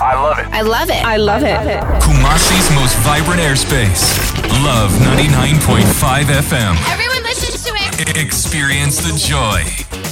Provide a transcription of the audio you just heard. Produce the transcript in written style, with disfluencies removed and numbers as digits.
I love it. I love it. I love it. Kumasi's most vibrant airspace. Love 99.5 FM. Everyone listen to it. Experience the joy.